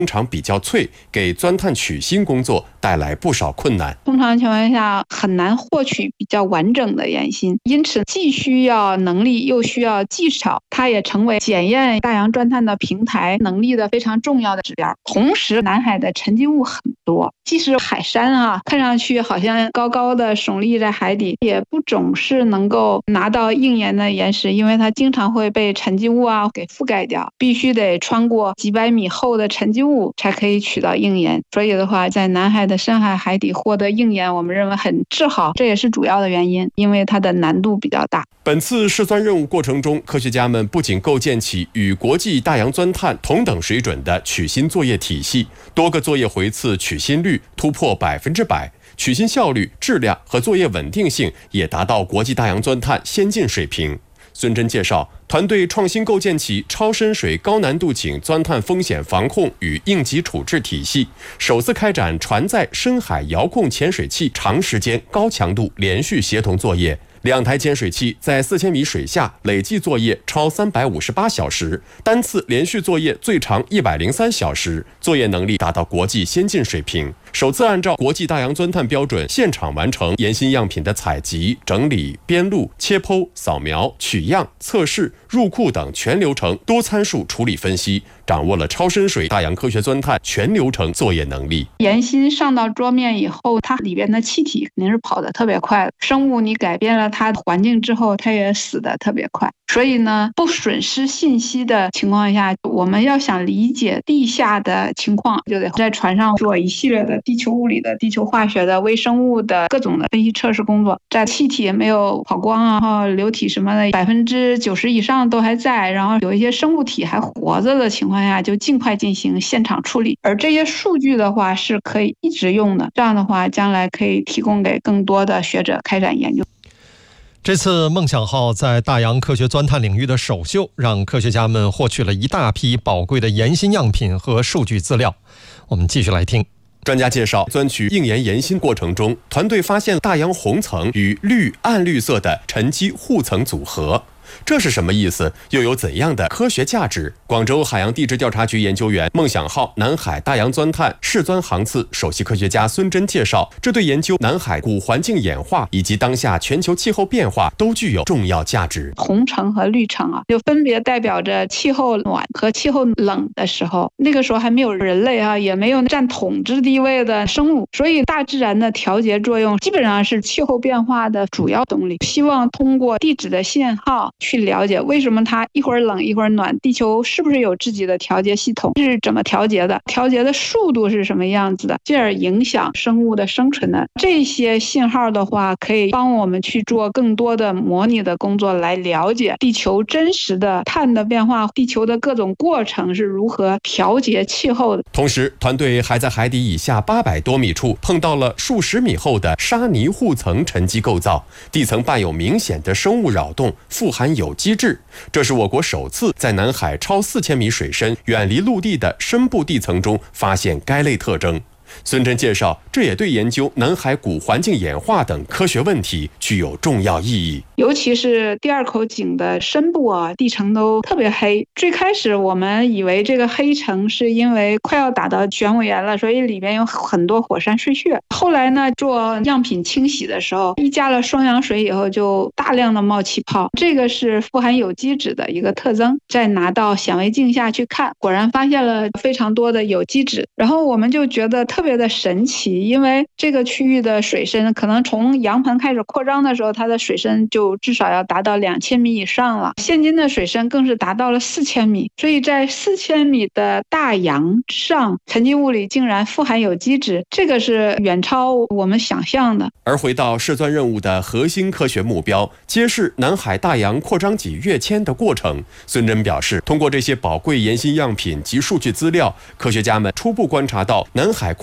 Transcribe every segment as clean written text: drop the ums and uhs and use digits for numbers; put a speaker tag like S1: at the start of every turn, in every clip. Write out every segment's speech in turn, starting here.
S1: 通常比较脆，给钻探取芯工作带来不少困难。
S2: 通常情况下很难获取比较完整的岩芯，因此既需要能力又需要技巧，它也成为检验大洋钻探的平台能力的非常重要的指标。同时，南海的沉积物很多，即使海山看上去好像高高的耸立在海底，也不总是能够拿到硬岩的岩石，因为它经常会被沉积物给覆盖掉，必须得穿过几百米厚的沉积物才可以取到硬岩。所以的话，在南海的深海海底获得硬岩，我们认为很自豪，这也是主要的原因，因为它的难度比较大。
S1: 本次试钻任务过程中，科学家们不仅构建起与国际大洋钻探同等水准的取芯作业体系，多个作业回次取芯率突破100%，取芯效率、质量和作业稳定性也达到国际大洋钻探先进水平。孙真介绍，团队创新构建起超深水高难度井钻探风险防控与应急处置体系，首次开展船载深海遥控潜水器长时间高强度连续协同作业。2台潜水器在4000米水下累计作业超358小时，单次连续作业最长103小时，作业能力达到国际先进水平。首次按照国际大洋钻探标准现场完成岩芯样品的采集、整理、编录、切剖、扫描、取样、测试、入库等全流程多参数处理分析，掌握了超深水大洋科学钻探全流程作业能力。
S2: 岩芯上到桌面以后，它里边的气体肯定是跑得特别快的，生物你改变了它的环境之后，它也死得特别快。所以呢，不损失信息的情况下，我们要想理解地下的情况，就得在船上做一系列的地球物理的、地球化学的、微生物的各种的分析测试工作。在气体没有跑光然后流体什么的90%以上都还在，然后有一些生物体还活着的情况下，就尽快进行现场处理。而这些数据的话是可以一直用的，这样的话将来可以提供给更多的学者开展研究。
S3: 这次梦想号在大洋科学钻探领域的首秀，让科学家们获取了一大批宝贵的岩芯样品和数据资料。我们继续来听。
S1: 专家介绍，钻取硬岩岩芯过程中，团队发现大洋红层与绿暗绿色的沉积护层组合。这是什么意思？又有怎样的科学价值？广州海洋地质调查局研究员、梦想号南海大洋钻探试钻航次首席科学家孙真介绍，这对研究南海古环境演化以及当下全球气候变化都具有重要价值。
S2: 红层和绿层就分别代表着气候暖和气候冷的时候，那个时候还没有人类也没有占统治地位的生物，所以大自然的调节作用基本上是气候变化的主要动力。希望通过地质的信号去了解为什么它一会儿冷一会儿暖，地球是不是有自己的调节系统，是怎么调节的，调节的速度是什么样子的，进而影响生物的生存的。这些信号的话可以帮我们去做更多的模拟的工作，来了解地球真实的碳的变化，地球的各种过程是如何调节气候的。
S1: 同时，团队还在海底以下800多米处碰到了数十米厚的沙泥护层沉积构造，地层伴有明显的生物扰动，富含有机质。这是我国首次在南海超4000米水深、远离陆地的深部地层中发现该类特征。孙真介绍，这也对研究南海古环境演化等科学问题具有重要意义。
S2: 尤其是第二口井的深部地层都特别黑。最开始我们以为这个黑层是因为快要打到玄武岩了，所以里面有很多火山碎屑。后来呢，做样品清洗的时候，一加了双氧水以后，就大量的冒气泡，这个是富含有机质的一个特征。再拿到显微镜下去看，果然发现了非常多的有机质。然后我们就觉得特别的神奇，因为这个区域的水深可能从洋盆开始扩张的时候，它的水深就至少要达到2000米以上了，现今的水深更是达到了4000米，所以在4000米的大洋上，沉积物里竟然富含有机质，这个是远超我们想象的。
S1: 而回到试钻任务的核心科学目标，揭示南海大洋扩张脊跃迁的过程，孙真表示，通过这些宝贵岩芯样品及数据资料，科学家们初步观察到南海扩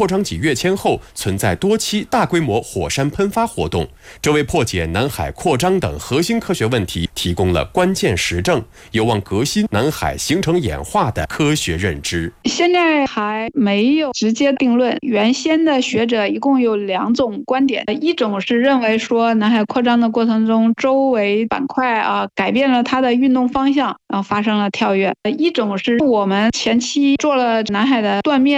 S1: 张脊跃迁后存在多期大规模火山喷发活动，这为破解南海扩张等核心科学问题提供了关键实证，有望革新南海形成演化的科学认知。
S2: 现在还没有直接定论，原先的学者一共有2种观点，一种是认为说南海扩张的过程中，周围板块改变了它的运动方向，然后发生了跳跃；一种是我们前期做了南海的断面